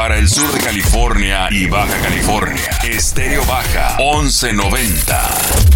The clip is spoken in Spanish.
para el sur de California y Baja California. Estéreo Baja 1190.